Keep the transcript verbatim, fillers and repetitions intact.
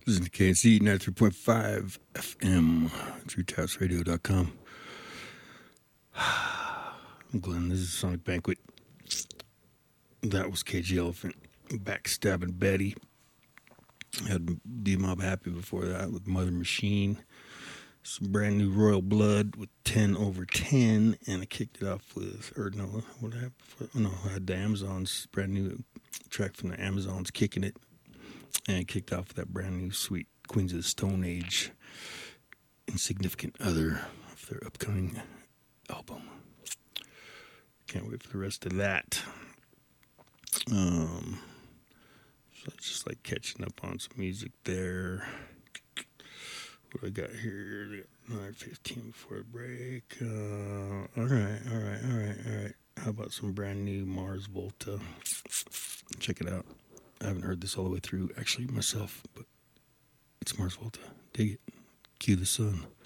Listen to K N C ninety-three point five F M, true taps radio dot com. I'm Glenn. This is Sonic Banquet. That was Cage the Elephant, Backstabbing Betty. Had D-Mob Happy before that with Mother Machine. Some brand new Royal Blood with ten over ten, and I kicked it off with, or no, what happened? Before? No, I had the Amazons, brand new track from the Amazons, Kicking It, and I kicked off with that brand new sweet Queens of the Stone Age, Insignificant Other, of their upcoming album. Can't wait for the rest of that. Um, so it's just like catching up on some music there. What do I got here? nine fifteen before the break. Uh, all right, all right, all right, all right. How about some brand new Mars Volta? Check it out. I haven't heard this all the way through, actually, myself, but it's Mars Volta. Dig it. Cue the sun.